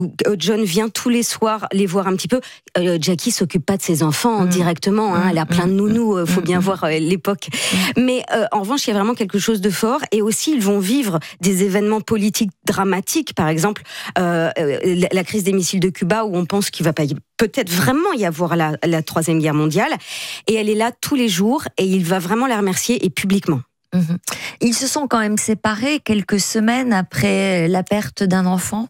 John vient tous les soirs les voir un petit peu. Jackie s'occupe pas de ses enfants directement, elle a plein de nounous, faut bien voir l'époque. Mais en revanche, il y a vraiment quelque chose de fort, et aussi ils vont vivre des événements politiques dramatiques, par exemple la crise des missiles de Cuba, où on pense qu'il va peut-être vraiment y avoir la Troisième Guerre mondiale, et elle est là tous les jours, et il va vraiment la remercier, et publiquement. Ils se sont quand même séparés quelques semaines après la perte d'un enfant.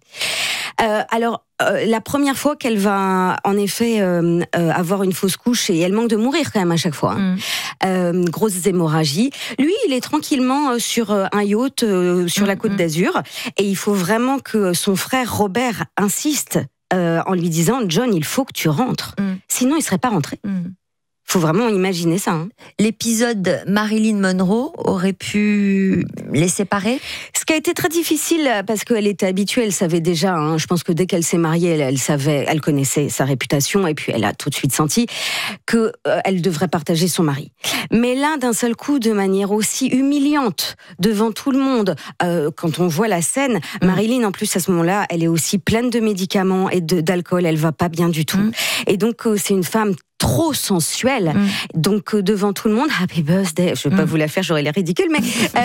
La première fois qu'elle va en effet avoir une fausse couche, et elle manque de mourir quand même à chaque fois. Grosses hémorragies. Lui, il est tranquillement sur un yacht sur la Côte d'Azur, et il faut vraiment que son frère Robert insiste en lui disant « John, il faut que tu rentres. Sinon, il serait pas rentré. » Faut vraiment imaginer ça. L'épisode Marilyn Monroe aurait pu les séparer ? Ce qui a été très difficile, parce qu'elle était habituée, elle savait déjà, je pense que dès qu'elle s'est mariée, elle connaissait sa réputation, et puis elle a tout de suite senti qu'elle devrait partager son mari. Mais là, d'un seul coup, de manière aussi humiliante, devant tout le monde, quand on voit la scène, Marilyn, en plus, à ce moment-là, elle est aussi pleine de médicaments et d'alcool, elle va pas bien du tout. Et donc, c'est une femme trop sensuelle, donc devant tout le monde, Happy Birthday, je vais pas vous la faire, j'aurais l'air ridicule, mais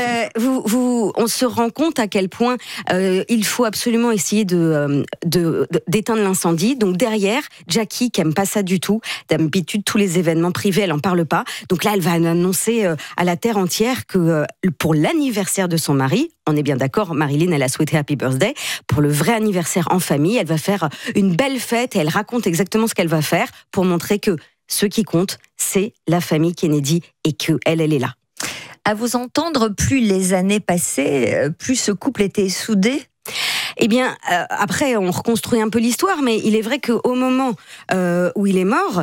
on se rend compte à quel point il faut absolument essayer d'éteindre l'incendie. Donc derrière, Jackie, qui aime pas ça du tout, d'habitude tous les événements privés, elle en parle pas, donc là elle va annoncer à la terre entière que pour l'anniversaire de son mari, on est bien d'accord, Marilyn, elle a souhaité Happy Birthday, pour le vrai anniversaire en famille, elle va faire une belle fête, et elle raconte exactement ce qu'elle va faire pour montrer que ce qui compte, c'est la famille Kennedy, et qu'elle est là. À vous entendre, plus les années passaient, plus ce couple était soudé. Eh bien, après, on reconstruit un peu l'histoire, mais il est vrai qu'au moment où il est mort,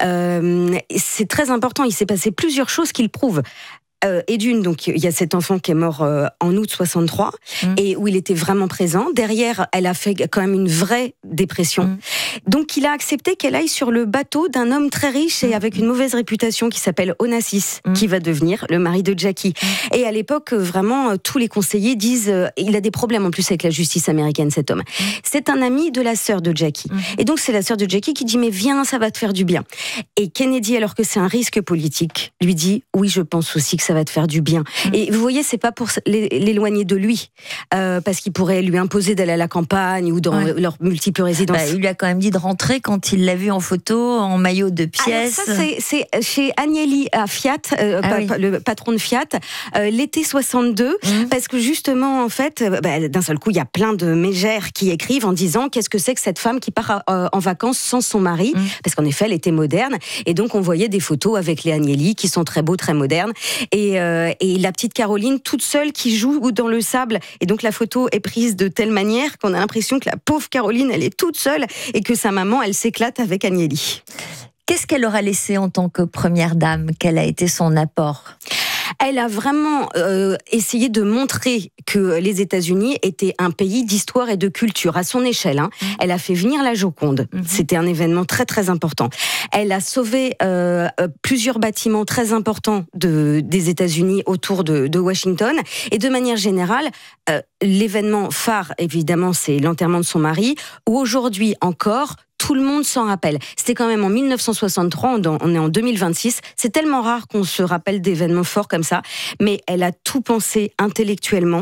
c'est très important, il s'est passé plusieurs choses qui le prouvent. Et d'une, donc il y a cet enfant qui est mort en août 63 et où il était vraiment présent. Derrière, elle a fait quand même une vraie dépression. Donc il a accepté qu'elle aille sur le bateau d'un homme très riche et avec une mauvaise réputation qui s'appelle Onassis, qui va devenir le mari de Jackie. Et à l'époque, vraiment, tous les conseillers disent il a des problèmes en plus avec la justice américaine, cet homme. C'est un ami de la sœur de Jackie. Et donc c'est la sœur de Jackie qui dit mais viens, ça va te faire du bien. Et Kennedy, alors que c'est un risque politique, lui dit oui, je pense aussi que ça va te faire du bien. Et vous voyez, c'est pas pour l'éloigner de lui, parce qu'il pourrait lui imposer d'aller à la campagne ou dans leurs multiples résidences. Il lui a quand même dit de rentrer quand il l'a vu en photo, en maillot de pièce. Alors ça, c'est chez Agnelli à Fiat, le patron de Fiat, l'été 62, parce que justement, en fait, d'un seul coup, il y a plein de mégères qui écrivent en disant qu'est-ce que c'est que cette femme qui part en vacances sans son mari, parce qu'en effet, elle était moderne, et donc on voyait des photos avec les Agnelli qui sont très beaux, très modernes, et la petite Caroline toute seule qui joue dans le sable, et donc la photo est prise de telle manière qu'on a l'impression que la pauvre Caroline, elle est toute seule, et que sa maman, elle s'éclate avec Agnelli. Qu'est-ce qu'elle aura laissé en tant que première dame ? Quel a été son apport ? Elle a vraiment essayé de montrer que les États-Unis étaient un pays d'histoire et de culture à son échelle. Elle a fait venir la Joconde. C'était un événement très très important. Elle a sauvé plusieurs bâtiments très importants des États-Unis autour de Washington. Et de manière générale, l'événement phare, évidemment, c'est l'enterrement de son mari, où aujourd'hui encore, tout le monde s'en rappelle. C'était quand même en 1963, on est en 2026. C'est tellement rare qu'on se rappelle d'événements forts comme ça. Mais elle a tout pensé intellectuellement,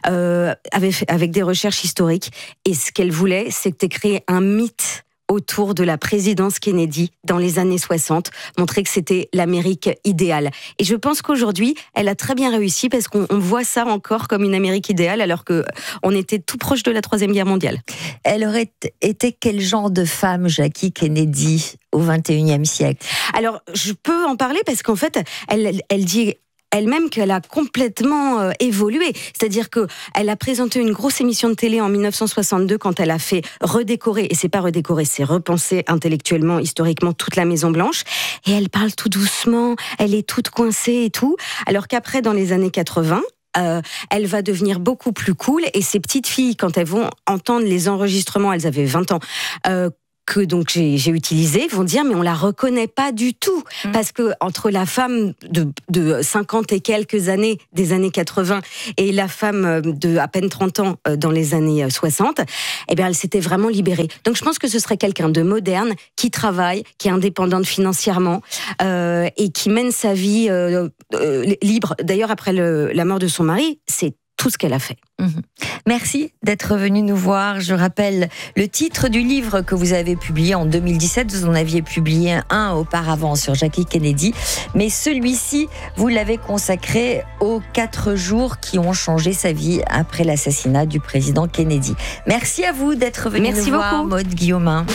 avec des recherches historiques. Et ce qu'elle voulait, c'était créer un mythe autour de la présidence Kennedy dans les années 60, montrer que c'était l'Amérique idéale. Et je pense qu'aujourd'hui, elle a très bien réussi parce qu'on voit ça encore comme une Amérique idéale alors qu'on était tout proche de la Troisième Guerre mondiale. Elle aurait été quel genre de femme, Jackie Kennedy, au XXIe siècle ? Alors, je peux en parler parce qu'en fait, elle dit elle-même qu'elle a complètement évolué. C'est-à-dire qu'elle a présenté une grosse émission de télé en 1962 quand elle a fait redécorer, et c'est pas redécorer, c'est repenser intellectuellement, historiquement toute la Maison Blanche. Et elle parle tout doucement, elle est toute coincée et tout. Alors qu'après, dans les années 80, elle va devenir beaucoup plus cool, et ces petites filles, quand elles vont entendre les enregistrements, elles avaient 20 ans, que donc j'ai utilisé vont dire mais on la reconnaît pas du tout parce que entre la femme de 50 et quelques années des années 80 et la femme de à peine 30 ans dans les années 60, eh bien elle s'était vraiment libérée. Donc je pense que ce serait quelqu'un de moderne qui travaille, qui est indépendante financièrement et qui mène sa vie libre. D'ailleurs après la mort de son mari, c'est tout ce qu'elle a fait. Merci d'être venu nous voir. Je rappelle le titre du livre que vous avez publié en 2017. Vous en aviez publié un auparavant sur Jackie Kennedy. Mais celui-ci, vous l'avez consacré aux 4 jours qui ont changé sa vie après l'assassinat du président Kennedy. Merci à vous d'être venu nous voir, Maude Guillaumin.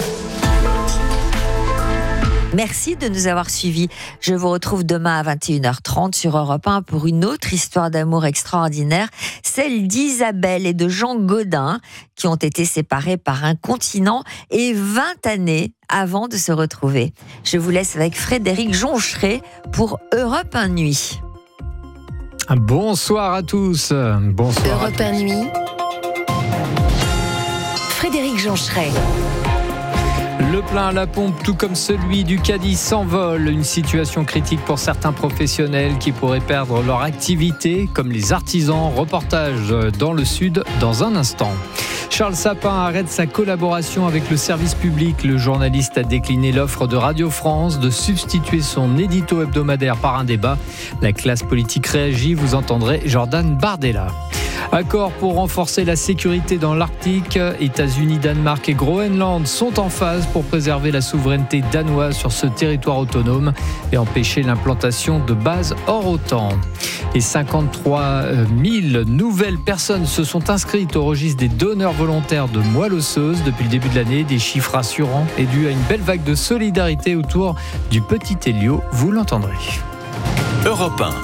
Merci de nous avoir suivis. Je vous retrouve demain à 21h30 sur Europe 1 pour une autre histoire d'amour extraordinaire, celle d'Isabelle et de Jean Gaudin, qui ont été séparés par un continent et 20 années avant de se retrouver. Je vous laisse avec Frédéric Joncheret pour Europe 1 Nuit. Bonsoir à tous. Bonsoir. Europe 1 Nuit. Frédéric Joncheret. Le plein à la pompe, tout comme celui du Cadix, s'envole. Une situation critique pour certains professionnels qui pourraient perdre leur activité, comme les artisans. Reportage dans le Sud dans un instant. Charles Sapin arrête sa collaboration avec le service public. Le journaliste a décliné l'offre de Radio France de substituer son édito hebdomadaire par un débat. La classe politique réagit, vous entendrez Jordan Bardella. Accord pour renforcer la sécurité dans l'Arctique. États-Unis, Danemark et Groenland sont en phase pour préserver la souveraineté danoise sur ce territoire autonome et empêcher l'implantation de bases hors OTAN. Et 53 000 nouvelles personnes se sont inscrites au registre des donneurs volontaires de moelle osseuse depuis le début de l'année. Des chiffres rassurants et dus à une belle vague de solidarité autour du petit Elio. Vous l'entendrez. Europe 1.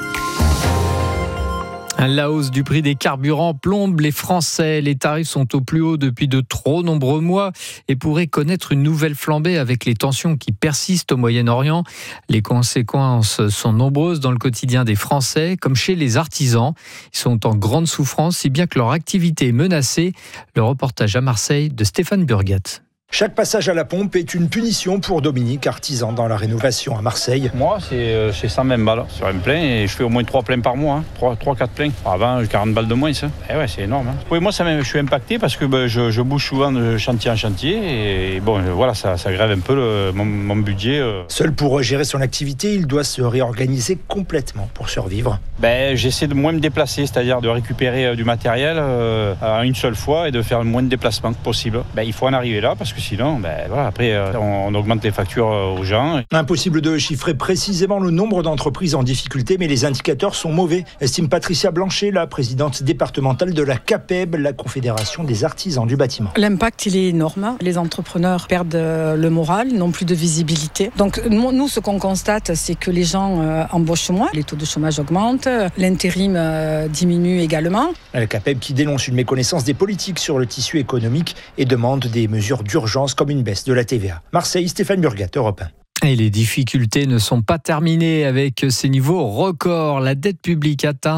La hausse du prix des carburants plombe les Français. Les tarifs sont au plus haut depuis de trop nombreux mois et pourraient connaître une nouvelle flambée avec les tensions qui persistent au Moyen-Orient. Les conséquences sont nombreuses dans le quotidien des Français, comme chez les artisans. Ils sont en grande souffrance, si bien que leur activité est menacée. Le reportage à Marseille de Stéphane Burgat. Chaque passage à la pompe est une punition pour Dominique, artisan dans la rénovation à Marseille. Moi, c'est 120 balles sur un plein et je fais au moins 3 pleins par mois. 3-4 pleins. Avant, 40 balles de moins, ça. Eh ouais, c'est énorme. Oui, moi, je suis impacté parce que je bouge souvent de chantier en chantier. Et bon, voilà, ça grève un peu mon budget. Seul pour gérer son activité, il doit se réorganiser complètement pour survivre. J'essaie de moins me déplacer, c'est-à-dire de récupérer du matériel à une seule fois et de faire le moins de déplacements possible. Il faut en arriver là parce que sinon, après, on augmente les factures aux gens. Impossible de chiffrer précisément le nombre d'entreprises en difficulté, mais les indicateurs sont mauvais, estime Patricia Blanchet, la présidente départementale de la CAPEB, la Confédération des artisans du bâtiment. L'impact, il est énorme. Les entrepreneurs perdent le moral, n'ont plus de visibilité. Donc, nous, ce qu'on constate, c'est que les gens embauchent moins, les taux de chômage augmentent, l'intérim diminue également. La CAPEB qui dénonce une méconnaissance des politiques sur le tissu économique et demande des mesures d'urgence comme une baisse de la TVA. Marseille, Stéphane Burgat, Europe 1. Et les difficultés ne sont pas terminées avec ces niveaux records. La dette publique atteint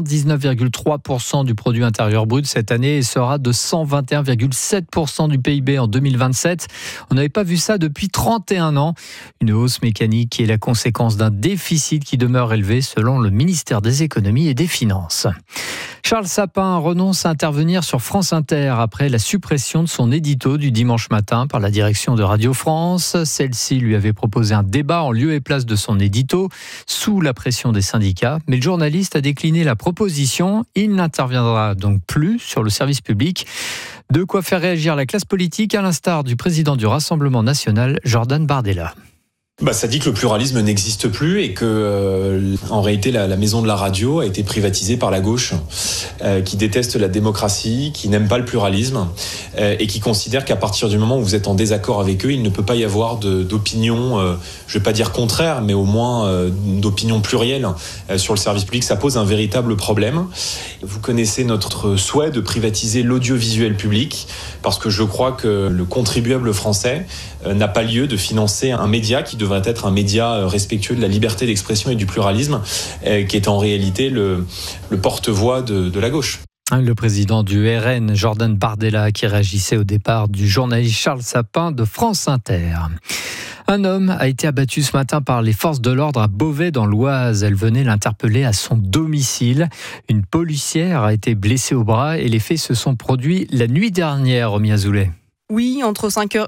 119,3% du produit intérieur brut cette année et sera de 121,7% du PIB en 2027. On n'avait pas vu ça depuis 31 ans. Une hausse mécanique qui est la conséquence d'un déficit qui demeure élevé selon le ministère des Économies et des Finances. Charles Sapin renonce à intervenir sur France Inter après la suppression de son édito du dimanche matin par la direction de Radio France. Celle-ci lui avait proposé un débat en lieu et place de son édito, sous la pression des syndicats. Mais le journaliste a décliné la proposition. Il n'interviendra donc plus sur le service public. De quoi faire réagir la classe politique, à l'instar du président du Rassemblement national, Jordan Bardella. Ça dit que le pluralisme n'existe plus et que, en réalité, la maison de la radio a été privatisée par la gauche, qui déteste la démocratie, qui n'aime pas le pluralisme et qui considère qu'à partir du moment où vous êtes en désaccord avec eux, il ne peut pas y avoir d'opinion, je ne vais pas dire contraire, mais au moins d'opinion plurielle sur le service public. Ça pose un véritable problème. Vous connaissez notre souhait de privatiser l'audiovisuel public parce que je crois que le contribuable français n'a pas lieu de financer un média qui devrait être un média respectueux de la liberté d'expression et du pluralisme, qui est en réalité le porte-voix de la gauche. Le président du RN, Jordan Bardella, qui réagissait au départ du journaliste Charles Sapin de France Inter. Un homme a été abattu ce matin par les forces de l'ordre à Beauvais dans l'Oise. Elle venait l'interpeller à son domicile. Une policière a été blessée au bras et les faits se sont produits la nuit dernière, Romy Azoulay. Oui, entre 5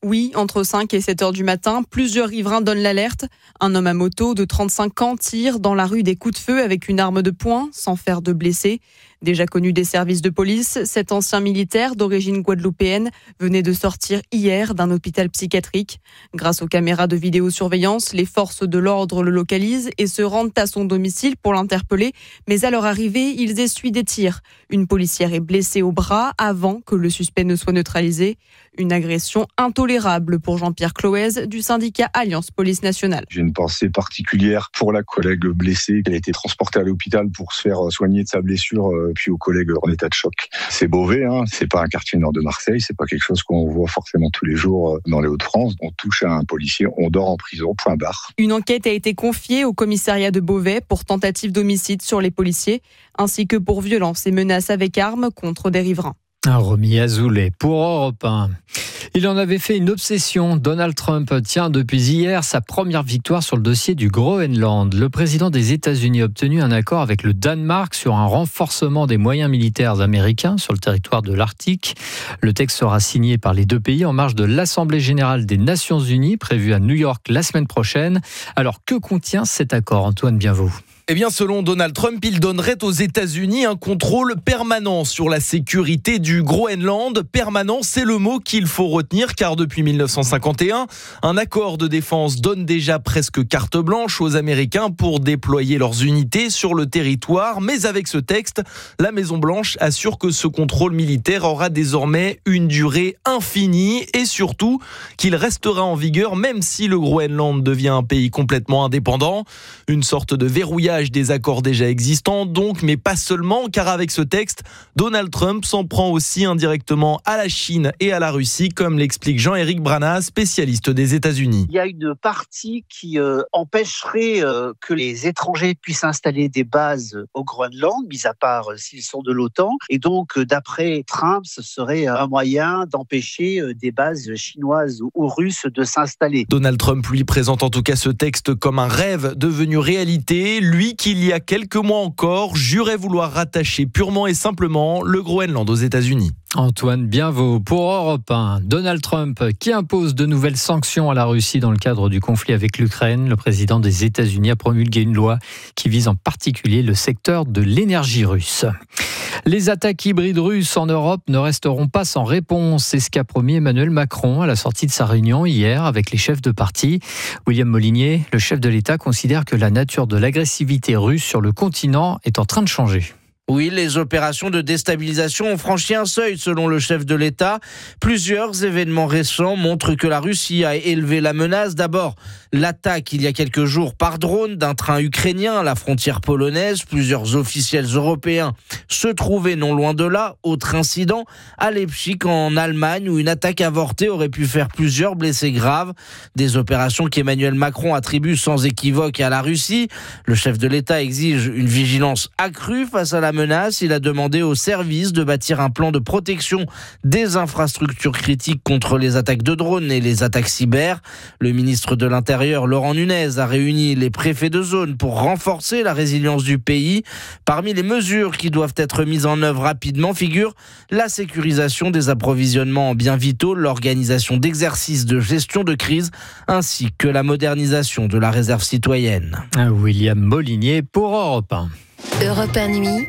et 7 heures du matin, plusieurs riverains donnent l'alerte. Un homme à moto de 35 ans tire dans la rue des coups de feu avec une arme de poing, sans faire de blessés. Déjà connu des services de police, cet ancien militaire d'origine guadeloupéenne venait de sortir hier d'un hôpital psychiatrique. Grâce aux caméras de vidéosurveillance, les forces de l'ordre le localisent et se rendent à son domicile pour l'interpeller. Mais à leur arrivée, ils essuient des tirs. Une policière est blessée au bras avant que le suspect ne soit neutralisé. Une agression intolérable pour Jean-Pierre Cloez du syndicat Alliance Police Nationale. J'ai une pensée particulière pour la collègue blessée. Elle a été transportée à l'hôpital pour se faire soigner de sa blessure, puis aux collègues en état de choc. C'est Beauvais, c'est pas un quartier nord de Marseille, c'est pas quelque chose qu'on voit forcément tous les jours dans les Hauts-de-France. On touche à un policier, on dort en prison, point barre. Une enquête a été confiée au commissariat de Beauvais pour tentative d'homicide sur les policiers, ainsi que pour violences et menaces avec armes contre des riverains. Romy Azoulay pour Europe 1. Il en avait fait une obsession. Donald Trump tient depuis hier sa première victoire sur le dossier du Groenland. Le président des États-Unis a obtenu un accord avec le Danemark sur un renforcement des moyens militaires américains sur le territoire de l'Arctique. Le texte sera signé par les deux pays en marge de l'Assemblée générale des Nations unies prévue à New York la semaine prochaine. Alors que contient cet accord, Antoine Bienvaux ? Eh bien, selon Donald Trump, il donnerait aux États-Unis un contrôle permanent sur la sécurité du Groenland. Permanent, c'est le mot qu'il faut retenir, car depuis 1951, un accord de défense donne déjà presque carte blanche aux Américains pour déployer leurs unités sur le territoire. Mais avec ce texte, la Maison-Blanche assure que ce contrôle militaire aura désormais une durée infinie et surtout qu'il restera en vigueur même si le Groenland devient un pays complètement indépendant. Une sorte de verrouillage des accords déjà existants donc, mais pas seulement, car avec ce texte, Donald Trump s'en prend aussi indirectement à la Chine et à la Russie, comme l'explique Jean-Éric Brana, spécialiste des États-Unis. Il y a une partie qui empêcherait que les étrangers puissent installer des bases au Groenland, mis à part s'ils sont de l'OTAN, et donc d'après Trump, ce serait un moyen d'empêcher des bases chinoises ou russes de s'installer. Donald Trump lui présente en tout cas ce texte comme un rêve devenu réalité, lui qu'il y a quelques mois encore jurait vouloir rattacher purement et simplement le Groenland aux États-Unis. Antoine Bienvaux pour Europe 1. Donald Trump qui impose de nouvelles sanctions à la Russie dans le cadre du conflit avec l'Ukraine. Le président des États-Unis a promulgué une loi qui vise en particulier le secteur de l'énergie russe. Les attaques hybrides russes en Europe ne resteront pas sans réponse. C'est ce qu'a promis Emmanuel Macron à la sortie de sa réunion hier avec les chefs de parti. William Molinier, le chef de l'État, considère que la nature de l'agressivité russe sur le continent est en train de changer. Oui, les opérations de déstabilisation ont franchi un seuil, selon le chef de l'État. Plusieurs événements récents montrent que la Russie a élevé la menace. D'abord, l'attaque il y a quelques jours par drone d'un train ukrainien à la frontière polonaise. Plusieurs officiels européens se trouvaient non loin de là. Autre incident à Leipzig en Allemagne où une attaque avortée aurait pu faire plusieurs blessés graves. Des opérations qu'Emmanuel Macron attribue sans équivoque à la Russie. Le chef de l'État exige une vigilance accrue face à la menace. Il a demandé aux services de bâtir un plan de protection des infrastructures critiques contre les attaques de drones et les attaques cyber. Le ministre de l'Intérieur, Laurent Nunez, a réuni les préfets de zone pour renforcer la résilience du pays. Parmi les mesures qui doivent être mises en œuvre rapidement figure la sécurisation des approvisionnements en biens vitaux, l'organisation d'exercices de gestion de crise, ainsi que la modernisation de la réserve citoyenne. William Molinier pour Europe 1. Europe 1 Nuit.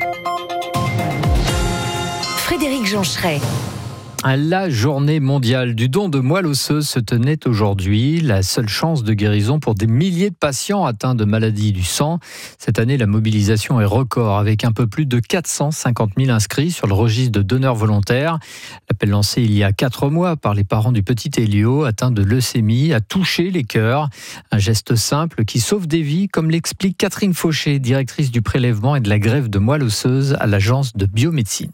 Frédéric Joncheret. La journée mondiale du don de moelle osseuse se tenait aujourd'hui. La seule chance de guérison pour des milliers de patients atteints de maladies du sang. Cette année, la mobilisation est record avec un peu plus de 450 000 inscrits sur le registre de donneurs volontaires. L'appel lancé il y a 4 mois par les parents du petit Elio atteint de leucémie a touché les cœurs. Un geste simple qui sauve des vies, comme l'explique Catherine Fauché, directrice du prélèvement et de la greffe de moelle osseuse à l'agence de biomédecine.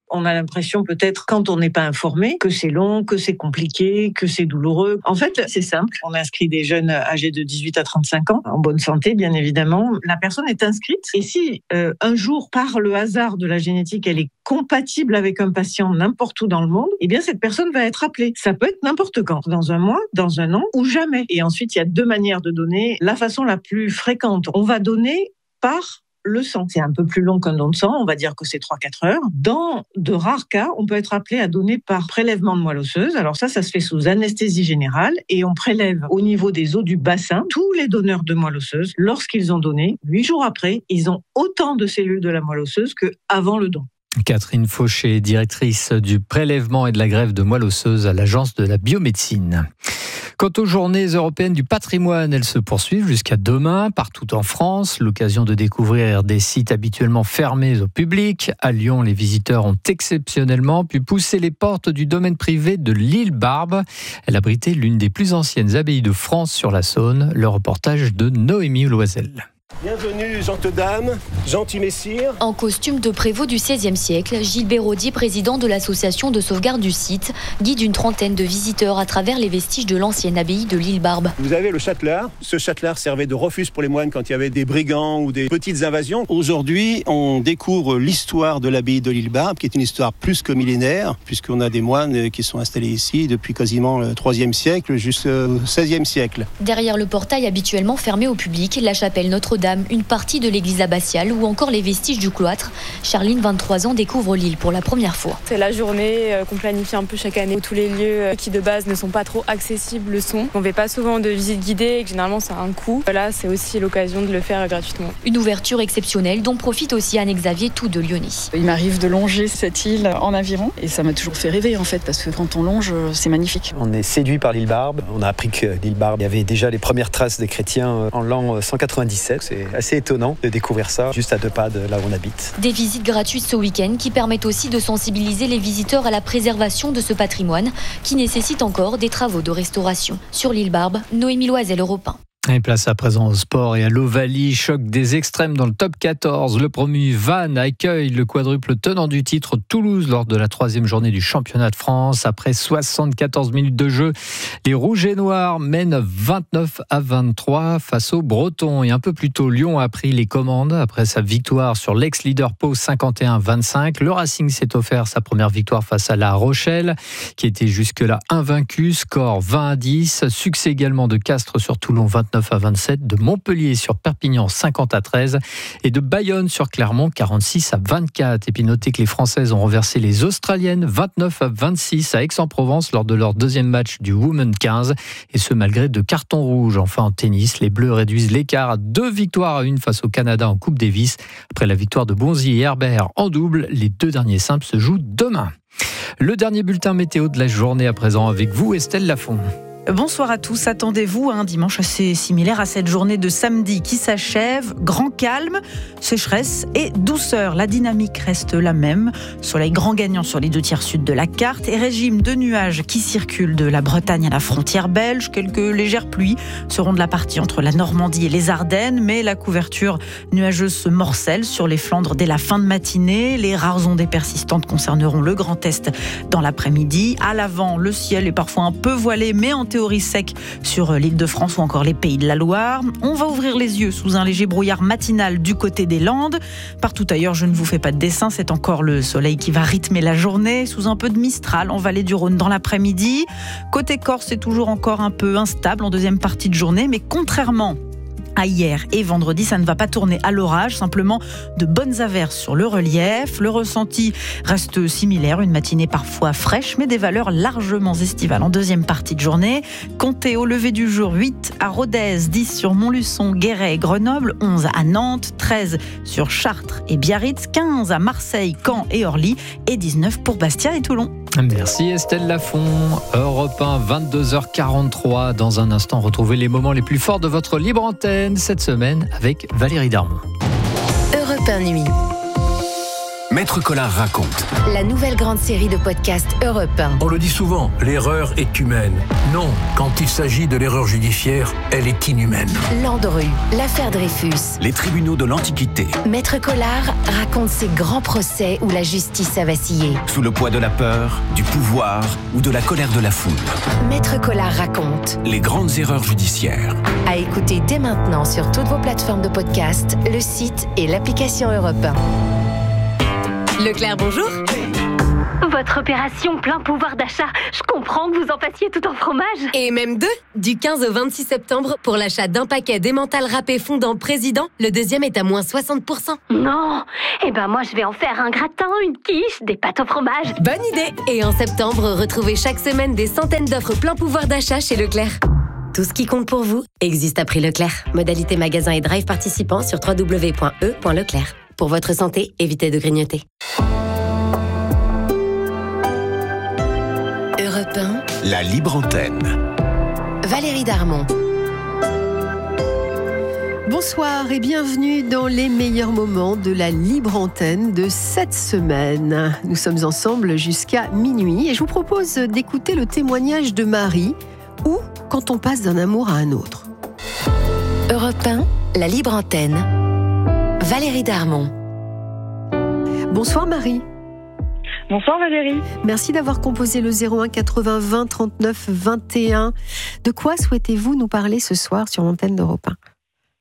On a l'impression peut-être, quand on n'est pas informé, que c'est long, que c'est compliqué, que c'est douloureux. En fait, c'est simple. On inscrit des jeunes âgés de 18 à 35 ans, en bonne santé, bien évidemment. La personne est inscrite. Et si un jour, par le hasard de la génétique, elle est compatible avec un patient n'importe où dans le monde, eh bien, cette personne va être appelée. Ça peut être n'importe quand, dans un mois, dans un an ou jamais. Et ensuite, il y a 2 manières de donner. La façon la plus fréquente, on va donner par le sang. C'est un peu plus long qu'un don de sang, on va dire que c'est 3-4 heures. Dans de rares cas, on peut être appelé à donner par prélèvement de moelle osseuse. Alors ça se fait sous anesthésie générale et on prélève au niveau des os du bassin tous les donneurs de moelle osseuse. Lorsqu'ils ont donné, 8 jours après, ils ont autant de cellules de la moelle osseuse qu'avant le don. Catherine Fauché, directrice du prélèvement et de la greffe de moelle osseuse à l'Agence de la biomédecine. Quant aux journées européennes du patrimoine, elles se poursuivent jusqu'à demain, partout en France. L'occasion de découvrir des sites habituellement fermés au public. À Lyon, les visiteurs ont exceptionnellement pu pousser les portes du domaine privé de l'île Barbe. Elle abritait l'une des plus anciennes abbayes de France sur la Saône. Le reportage de Noémie Loisel. Bienvenue, gentes dames, gentils messieurs. En costume de prévôt du XVIe siècle, Gilles Béraudy, président de l'association de sauvegarde du site, guide une trentaine de visiteurs à travers les vestiges de l'ancienne abbaye de l'île Barbe. Vous avez le châtelard. Ce châtelard servait de refuge pour les moines quand il y avait des brigands ou des petites invasions. Aujourd'hui, on découvre l'histoire de l'abbaye de l'île Barbe, qui est une histoire plus que millénaire, puisqu'on a des moines qui sont installés ici depuis quasiment le IIIe siècle jusqu'au XVIe siècle. Derrière le portail habituellement fermé au public, la chapelle Notre-Dame, une partie de l'église abbatiale ou encore les vestiges du cloître. Charline, 23 ans, découvre l'île pour la première fois. C'est la journée qu'on planifie un peu chaque année où tous les lieux qui de base ne sont pas trop accessibles le sont. On ne fait pas souvent de visites guidées et que généralement ça a un coût. Là, c'est aussi l'occasion de le faire gratuitement. Une ouverture exceptionnelle dont profite aussi Anne-Xavier Tout de Lyonnais. Il m'arrive de longer cette île en aviron et ça m'a toujours fait rêver en fait parce que quand on longe, c'est magnifique. On est séduit par l'île Barbe. On a appris que l'île Barbe, il y avait déjà les premières traces des chrétiens en l'an 197. C'est assez étonnant de découvrir ça juste à 2 pas de là où on habite. Des visites gratuites ce week-end qui permettent aussi de sensibiliser les visiteurs à la préservation de ce patrimoine qui nécessite encore des travaux de restauration. Sur l'île Barbe, Noémie Loisel, Europe 1. Et place à présent au sport et à l'Ovalie. Choc des extrêmes dans le top 14. Le promu Vannes accueille le quadruple tenant du titre Toulouse lors de la 3e journée du championnat de France. Après 74 minutes de jeu, les Rouges et Noirs mènent 29-23 face aux Bretons. Et un peu plus tôt, Lyon a pris les commandes après sa victoire sur l'ex-leader Pau 51-25. Le Racing s'est offert sa première victoire face à La Rochelle, qui était jusque-là invaincu. Score 20-10. Succès également de Castres sur Toulon 29-27, de Montpellier sur Perpignan 50-13 et de Bayonne sur Clermont 46-24. Et puis notez que les Françaises ont renversé les Australiennes 29-26 à Aix-en-Provence lors de leur 2e match du Women 15 et ce malgré 2 cartons rouges. Enfin en tennis, les Bleus réduisent l'écart à 2 victoires à 1 face au Canada en Coupe Davis. Après la victoire de Bonzi et Herbert en double, les 2 derniers simples se jouent demain. Le dernier bulletin météo de la journée à présent avec vous, Estelle Lafont. Bonsoir à tous, attendez-vous à un dimanche assez similaire à cette journée de samedi qui s'achève. Grand calme, sécheresse et douceur. La dynamique reste la même. Soleil grand gagnant sur les 2 tiers sud de la carte et régime de nuages qui circulent de la Bretagne à la frontière belge. Quelques légères pluies seront de la partie entre la Normandie et les Ardennes, mais la couverture nuageuse se morcelle sur les Flandres dès la fin de matinée. Les rares ondées persistantes concerneront le Grand Est dans l'après-midi. À l'avant, le ciel est parfois un peu voilé, mais en théorie sec sur l'Île-de-France ou encore les Pays de la Loire. On va ouvrir les yeux sous un léger brouillard matinal du côté des Landes. Partout ailleurs, je ne vous fais pas de dessin, c'est encore le soleil qui va rythmer la journée, sous un peu de Mistral en vallée du Rhône dans l'après-midi. Côté Corse, c'est toujours encore un peu instable en 2e partie de journée, mais contrairement à hier et vendredi, ça ne va pas tourner à l'orage, simplement de bonnes averses sur le relief. Le ressenti reste similaire, une matinée parfois fraîche, mais des valeurs largement estivales en 2e partie de journée. Comptez au lever du jour 8 à Rodez, 10 sur Montluçon, Guéret et Grenoble, 11 à Nantes, 13 sur Chartres et Biarritz, 15 à Marseille, Caen et Orly et 19 pour Bastia et Toulon. Merci Estelle Lafont. Europe 1, 22h43. Dans un instant, retrouvez les moments les plus forts de votre libre antenne cette semaine avec Valérie Darmon. Europe 1 nuit. Maître Collard raconte. La nouvelle grande série de podcasts Europe 1. On le dit souvent, l'erreur est humaine. Non, quand il s'agit de l'erreur judiciaire, elle est inhumaine. Landru, l'affaire Dreyfus. Les tribunaux de l'Antiquité. Maître Collard raconte ces grands procès où la justice a vacillé. Sous le poids de la peur, du pouvoir ou de la colère de la foule. Maître Collard raconte. Les grandes erreurs judiciaires. À écouter dès maintenant sur toutes vos plateformes de podcast, le site et l'application Europe 1. Leclerc, bonjour. Votre opération plein pouvoir d'achat, je comprends que vous en fassiez tout en fromage. Et même 2, du 15 au 26 septembre, pour l'achat d'un paquet d'emmental râpé fondant président, le deuxième est à moins 60%. Non, eh ben moi je vais en faire un gratin, une quiche, des pâtes au fromage. Bonne idée. Et en septembre, retrouvez chaque semaine des centaines d'offres plein pouvoir d'achat chez Leclerc. Tout ce qui compte pour vous existe à prix Leclerc. Modalité magasin et drive participants sur www.e.leclerc. Pour votre santé, évitez de grignoter. Europe 1. La libre antenne. Valérie Darmon. Bonsoir et bienvenue dans les meilleurs moments de la libre antenne de cette semaine. Nous sommes ensemble jusqu'à minuit et je vous propose d'écouter le témoignage de Marie ou quand on passe d'un amour à un autre. Europe 1, la libre antenne. Valérie Darmon. Bonsoir Marie. Bonsoir Valérie. Merci d'avoir composé le 01 80 20 39 21. De quoi souhaitez-vous nous parler ce soir sur l'antenne d'Europe 1 ?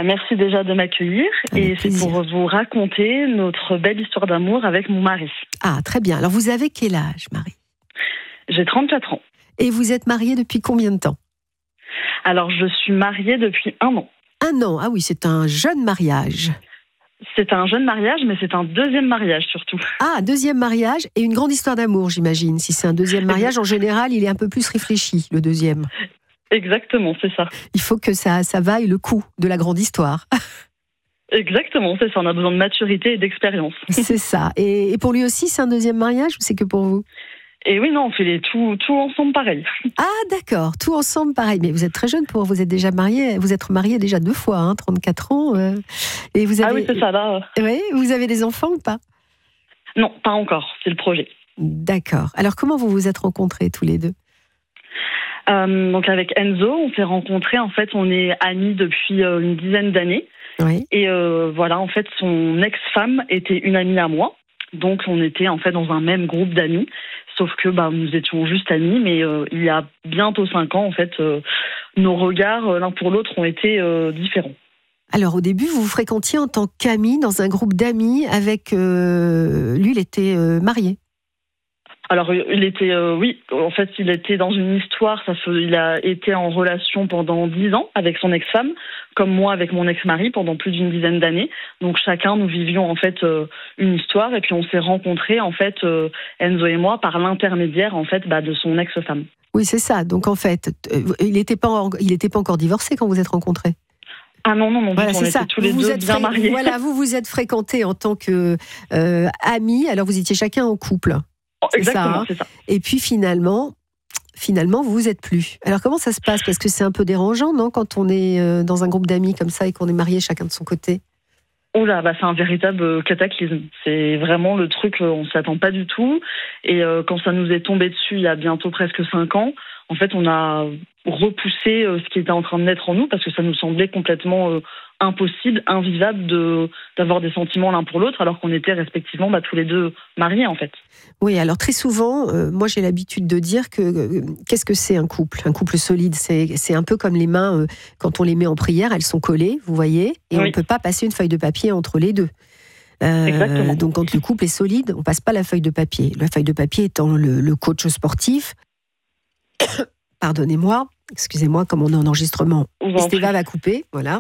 Merci déjà de m'accueillir et c'est pour vous raconter notre belle histoire d'amour avec mon mari. Ah, très bien. Alors vous avez quel âge, Marie ? J'ai 34 ans. Et vous êtes mariée depuis combien de temps ? Alors je suis mariée depuis 1 an. 1 an, ah oui, c'est un jeune mariage. C'est un jeune mariage, mais c'est un deuxième mariage surtout. Ah, deuxième mariage et une grande histoire d'amour, j'imagine. Si c'est un deuxième mariage, en général, il est un peu plus réfléchi, le deuxième. Exactement, c'est ça. Il faut que ça vaille le coup de la grande histoire. Exactement, c'est ça. On a besoin de maturité et d'expérience. C'est ça. Et pour lui aussi, c'est un deuxième mariage ou c'est que pour vous ? Et oui, non, on fait tout ensemble pareil. Ah, d'accord, tout ensemble pareil. Mais vous êtes très jeune vous êtes déjà mariée. Vous êtes mariée déjà 2 fois, 34 ans. Et vous avez... Ah oui, c'est ça, là. Oui, vous avez des enfants ou pas ? Non, pas encore, c'est le projet. D'accord. Alors, comment vous vous êtes rencontrés tous les deux ? Donc avec Enzo, on s'est rencontrés, en fait, on est amis depuis une dizaine d'années. Oui. Et voilà, en fait, son ex-femme était une amie à moi. Donc on était en fait dans un même groupe d'amis. Sauf que nous étions juste amis, mais il y a bientôt 5 ans, en fait, nos regards l'un pour l'autre ont été différents. Alors au début, vous vous fréquentiez en tant qu'amis dans un groupe d'amis avec... lui, il était marié. Alors il était, oui, en fait, il était dans une histoire, il a été en relation pendant 10 ans avec son ex-femme, comme moi avec mon ex-mari pendant plus d'une dizaine d'années. Donc chacun, nous vivions en fait une histoire et puis on s'est rencontrés en fait, Enzo et moi, par l'intermédiaire en fait de son ex-femme. Oui, c'est ça. Donc en fait, il n'était pas encore divorcé quand vous êtes rencontrés. Ah non, voilà, on était tous les deux bien mariés. Voilà, vous vous êtes fréquentés en tant que amis, alors vous étiez chacun en couple. Exactement, c'est ça. Et puis finalement, vous vous êtes plus. Alors comment ça se passe ? Parce que c'est un peu dérangeant, non ? Quand on est dans un groupe d'amis comme ça et qu'on est mariés chacun de son côté. Oh là, c'est un véritable cataclysme. C'est vraiment le truc, on ne s'attend pas du tout. Et quand ça nous est tombé dessus il y a bientôt presque 5 ans, en fait, on a repoussé ce qui était en train de naître en nous parce que ça nous semblait complètement impossible, invivable d'avoir des sentiments l'un pour l'autre alors qu'on était respectivement tous les deux mariés en fait. Oui, alors très souvent, moi j'ai l'habitude de dire que qu'est-ce que c'est un couple solide, c'est un peu comme les mains, quand on les met en prière, elles sont collées, vous voyez, et on ne peut pas passer une feuille de papier entre les deux. Donc quand le couple est solide, on ne passe pas la feuille de papier. La feuille de papier étant le coach sportif. Pardonnez-moi, excusez-moi, comme on est en enregistrement, Estéva va couper, voilà.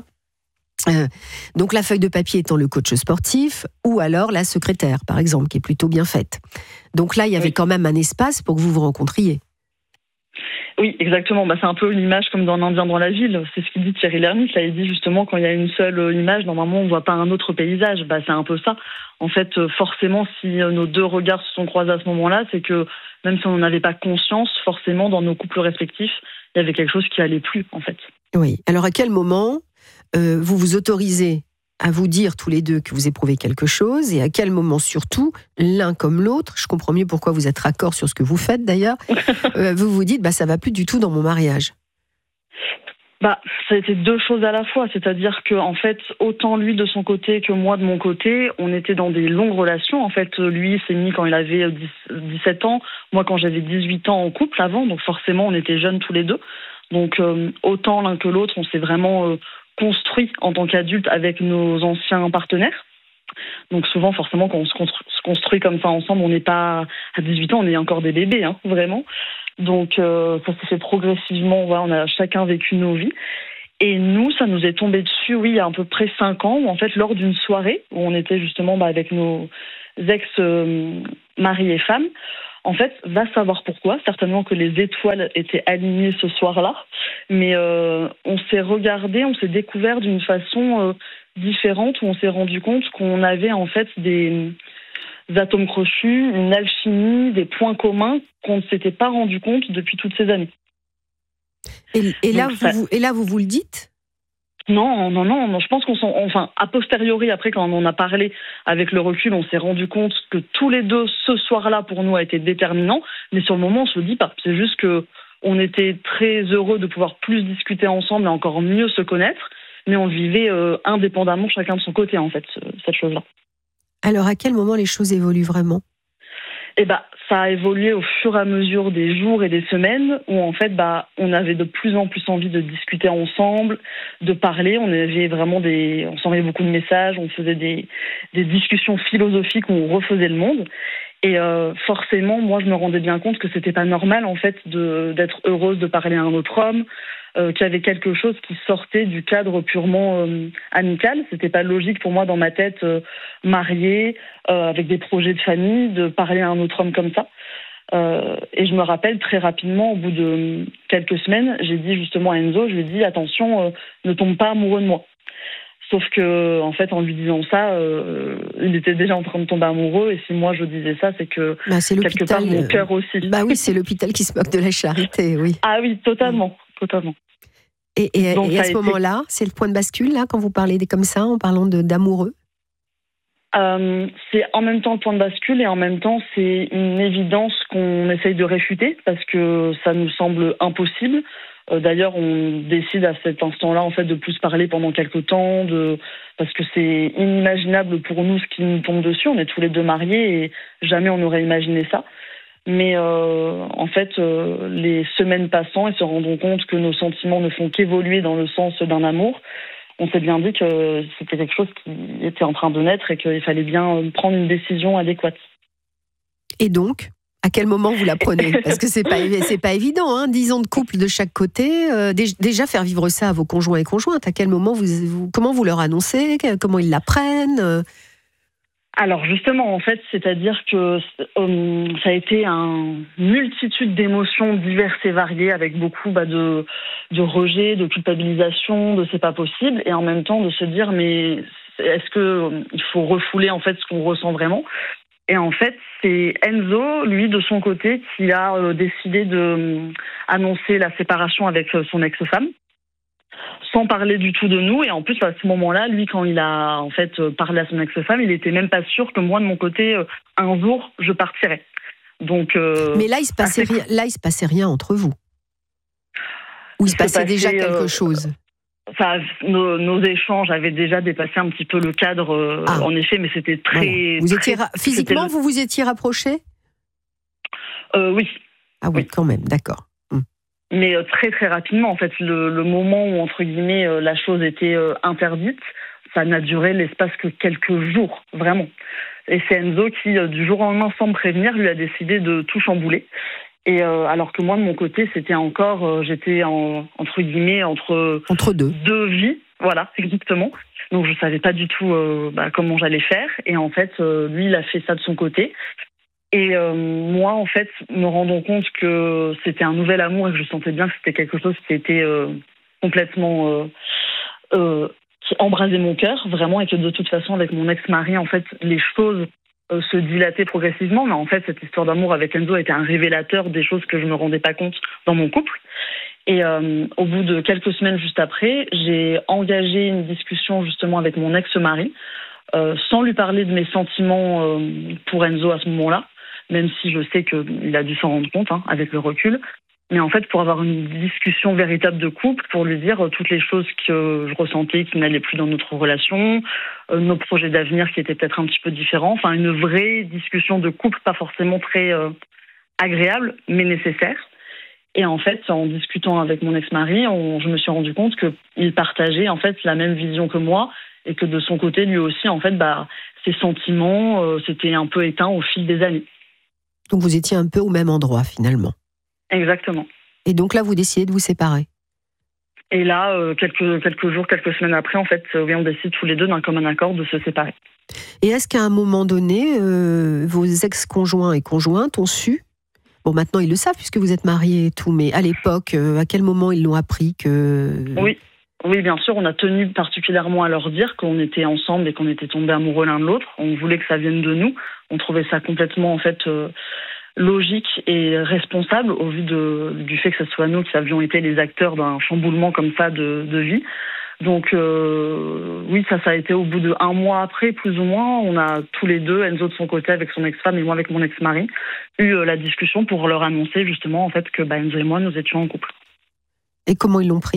Donc la feuille de papier étant le coach sportif ou alors la secrétaire, par exemple, qui est plutôt bien faite. Donc là, il y avait quand même un espace pour que vous vous rencontriez. Oui, exactement. C'est un peu une image comme dans l'Indien dans la ville. C'est ce qu'il dit Thierry Lhermitte. Là, il dit justement quand il y a une seule image, normalement, on ne voit pas un autre paysage. C'est un peu ça. En fait, forcément, si nos 2 regards se sont croisés à ce moment-là, c'est que même si on n'en avait pas conscience, forcément, dans nos couples respectifs, il y avait quelque chose qui allait plus, en fait. Oui. Alors, à quel moment vous vous autorisez à vous dire tous les deux que vous éprouvez quelque chose et à quel moment surtout, l'un comme l'autre, je comprends mieux pourquoi vous êtes raccord sur ce que vous faites d'ailleurs, vous vous dites ça va plus du tout dans mon mariage. Ça a été deux choses à la fois, c'est-à-dire que en fait, autant lui de son côté que moi de mon côté, on était dans des longues relations. En fait, lui s'est mis quand il avait 17 ans, moi quand j'avais 18 ans en couple avant, donc forcément on était jeunes tous les deux. Donc autant l'un que l'autre, on s'est vraiment construit en tant qu'adultes avec nos anciens partenaires. Donc souvent, forcément, quand on se construit comme ça ensemble, on n'est pas à 18 ans, on est encore des bébés, vraiment. Donc ça s'est fait progressivement, on a chacun vécu nos vies. Et nous, ça nous est tombé dessus, il y a à peu près 5 ans, où en fait, lors d'une soirée, où on était justement avec nos ex-maris et femmes, en fait, va savoir pourquoi, certainement que les étoiles étaient alignées ce soir-là, mais on s'est regardé, on s'est découvert d'une façon différente, où on s'est rendu compte qu'on avait en fait des atomes crochus, une alchimie, des points communs qu'on ne s'était pas rendu compte depuis toutes ces années. Et là, vous le dites ? Non, je pense a posteriori, après, quand on en a parlé avec le recul, on s'est rendu compte que tous les deux, ce soir-là, pour nous, a été déterminant, mais sur le moment, on se le dit pas. C'est juste que on était très heureux de pouvoir plus discuter ensemble et encore mieux se connaître, mais on le vivait indépendamment, chacun de son côté, en fait, cette chose-là. Alors, à quel moment les choses évoluent vraiment ? Ça a évolué au fur et à mesure des jours et des semaines où en fait, on avait de plus en plus envie de discuter ensemble, de parler. On avait vraiment on s'envoyait beaucoup de messages, on faisait des discussions philosophiques où on refaisait le monde. Et forcément, moi, je me rendais bien compte que c'était pas normal en fait d'être heureuse de parler à un autre homme, qu'il y avait quelque chose qui sortait du cadre purement amical. C'était pas logique pour moi dans ma tête, mariée, avec des projets de famille, de parler à un autre homme comme ça. Et je me rappelle très rapidement, au bout de quelques semaines, j'ai dit justement à Enzo, je lui ai dit attention, ne tombe pas amoureux de moi. Sauf que, en fait, en lui disant ça, il était déjà en train de tomber amoureux. Et si moi je disais ça, c'est que c'est quelque part mon cœur aussi. Oui, c'est l'hôpital qui se moque de la charité, oui. Ah oui, totalement. Et à ce moment-là, c'est le point de bascule, là, quand vous parlez comme ça, en parlant d'amoureux ? C'est en même temps le point de bascule et en même temps c'est une évidence qu'on essaye de réfuter parce que ça nous semble impossible. D'ailleurs, on décide à cet instant-là en fait de plus parler pendant quelques temps, parce que c'est inimaginable pour nous ce qui nous tombe dessus. On est tous les deux mariés et jamais on n'aurait imaginé ça. Mais en fait, les semaines passant et se rendant compte que nos sentiments ne font qu'évoluer dans le sens d'un amour, on s'est bien dit que c'était quelque chose qui était en train de naître et qu'il fallait bien prendre une décision adéquate. Et donc, à quel moment vous la prenez ? Parce que c'est pas évident, 10 ans de couple de chaque côté. Déjà faire vivre ça à vos conjoints et conjointes. À quel moment comment vous leur annoncez ? Comment ils l'apprennent ? Alors justement, en fait, c'est-à-dire que ça a été une multitude d'émotions diverses et variées, avec beaucoup de rejet, de culpabilisation, de c'est pas possible, et en même temps de se dire mais est-ce que il faut refouler en fait ce qu'on ressent vraiment ? Et en fait, c'est Enzo, lui, de son côté, qui a décidé d'annoncer la séparation avec son ex-femme, sans parler du tout de nous. Et en plus, à ce moment-là, lui, quand il a en fait parlé à son ex-femme, il était même pas sûr que moi, de mon côté, un jour, je partirais. Donc, mais là, il se passait rien entre vous. Ou il se passait déjà quelque chose. Nos échanges avaient déjà dépassé un petit peu le cadre, en effet, mais c'était très... Voilà. Physiquement, vous vous étiez rapprochés ? Oui. Ah oui, quand même, d'accord. Mais très très rapidement, en fait, le moment où, entre guillemets, la chose était interdite, ça n'a duré l'espace que quelques jours, vraiment. Et c'est Enzo qui, du jour au lendemain, sans me prévenir, lui a décidé de tout chambouler. Et alors que moi, de mon côté, c'était encore, j'étais entre guillemets entre deux vies, voilà, exactement. Donc je savais pas du tout comment j'allais faire. Et en fait, lui, il a fait ça de son côté. Et moi, en fait, me rendant compte que c'était un nouvel amour et que je sentais bien que c'était quelque chose qui était complètement qui embrasait mon cœur, vraiment, et que de toute façon, avec mon ex-mari, en fait, les choses se dilataient progressivement. Mais en fait, cette histoire d'amour avec Enzo était un révélateur des choses que je ne me rendais pas compte dans mon couple. Et au bout de quelques semaines juste après, j'ai engagé une discussion justement avec mon ex-mari, sans lui parler de mes sentiments pour Enzo à ce moment-là, même si je sais qu'il a dû s'en rendre compte avec le recul. Mais en fait, pour avoir une discussion véritable de couple, pour lui dire toutes les choses que je ressentais qui n'allaient plus dans notre relation, nos projets d'avenir qui étaient peut-être un petit peu différents. Enfin, une vraie discussion de couple, pas forcément très agréable, mais nécessaire. Et en fait, en discutant avec mon ex-mari, je me suis rendu compte qu'il partageait en fait la même vision que moi et que de son côté, lui aussi, en fait, ses sentiments s'étaient un peu éteints au fil des années. Donc vous étiez un peu au même endroit finalement. Exactement. Et donc là, vous décidez de vous séparer. Et là, quelques jours, quelques semaines après, en fait, on décide tous les deux d'un commun accord de se séparer. Et est-ce qu'à un moment donné, vos ex-conjoints et conjointes ont su? Bon, maintenant, ils le savent puisque vous êtes mariés et tout, mais à l'époque, à quel moment ils l'ont appris que... Oui, bien sûr, on a tenu particulièrement à leur dire qu'on était ensemble et qu'on était tombés amoureux l'un de l'autre. On voulait que ça vienne de nous. On trouvait ça complètement, en fait... logique et responsable au vu du fait que ce soit nous qui avions été les acteurs d'un chamboulement comme ça de vie. Donc oui, ça a été au bout de 1 mois après, plus ou moins. On a tous les deux, Enzo de son côté avec son ex-femme et moi avec mon ex-mari, eu la discussion pour leur annoncer justement en fait que Enzo et moi nous étions en couple. Et comment ils l'ont pris ?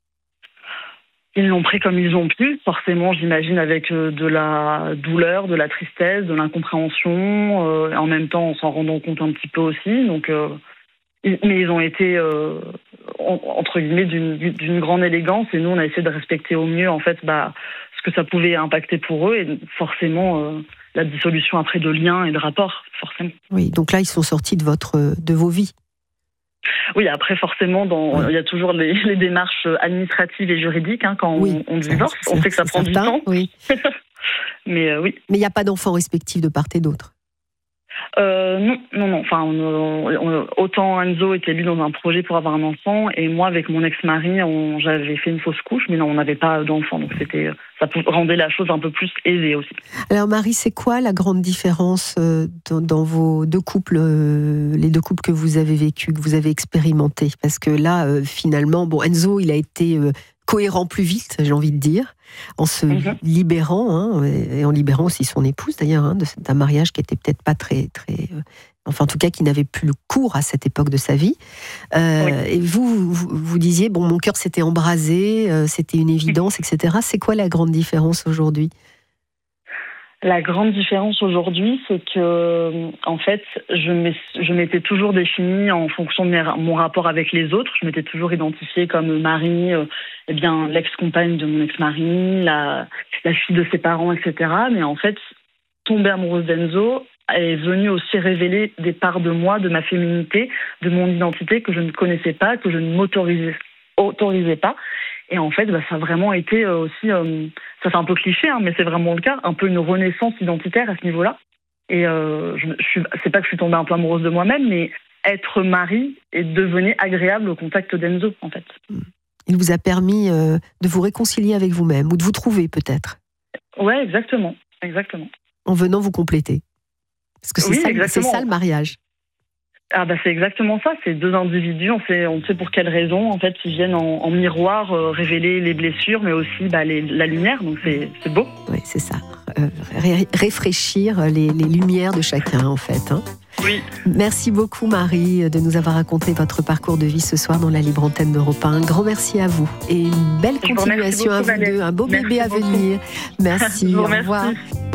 Ils l'ont pris comme ils ont pu, forcément, j'imagine, avec de la douleur, de la tristesse, de l'incompréhension, en même temps en s'en rendant compte un petit peu aussi. Donc, mais ils ont été, entre guillemets, d'une grande élégance, et nous, on a essayé de respecter au mieux, en fait, ce que ça pouvait impacter pour eux, et forcément, la dissolution après de liens et de rapports, forcément. Oui, donc là, ils sont sortis de vos vies. Oui, après forcément, il y a toujours les démarches administratives et juridiques quand on divorce. On sait que ça prend du temps. Oui. Mais oui. Mais il n'y a pas d'enfants respectifs de part et d'autre. Non. Enfin, autant Enzo était lui dans un projet pour avoir un enfant, et moi avec mon ex-mari, j'avais fait une fausse couche, mais non, on n'avait pas d'enfant, donc ça rendait la chose un peu plus aisée aussi. Alors Marie, c'est quoi la grande différence dans vos deux couples, les deux couples que vous avez vécus, que vous avez expérimentés? Parce que là, finalement, Enzo, il a été cohérent plus vite, j'ai envie de dire, en se libérant, et en libérant aussi son épouse d'ailleurs, d'un mariage qui était peut-être pas très, enfin en tout cas qui n'avait plus le cours à cette époque de sa vie. Et vous disiez, mon cœur s'était embrasé, c'était une évidence, etc. C'est quoi la grande différence aujourd'hui ? La grande différence aujourd'hui, c'est que, en fait, je m'étais toujours définie en fonction de mon rapport avec les autres. Je m'étais toujours identifiée comme Marie, l'ex-compagne de mon ex-mari, la fille de ses parents, etc. Mais en fait, tomber amoureuse d'Enzo est venue aussi révéler des parts de moi, de ma féminité, de mon identité que je ne connaissais pas, que je ne m'autorisais pas. Et en fait, ça a vraiment été aussi, ça fait un peu cliché, mais c'est vraiment le cas, un peu une renaissance identitaire à ce niveau-là. Et c'est pas que je suis tombée un peu amoureuse de moi-même, mais être Marie et devenir agréable au contact d'Enzo, en fait. Il vous a permis de vous réconcilier avec vous-même, ou de vous trouver peut-être. Ouais, exactement. En venant vous compléter. Parce que c'est ça le mariage. C'est exactement ça, c'est deux individus, on sait pour quelles raisons, en fait, ils viennent en miroir révéler les blessures, mais aussi la lumière, donc c'est beau. Oui, c'est ça, réfléchir les lumières de chacun, en fait. Oui. Merci beaucoup, Marie, de nous avoir raconté votre parcours de vie ce soir dans la Libre Antenne d'Europe 1. Un grand merci à vous et une belle continuation à vous deux, un beau bébé à venir. Merci, au revoir.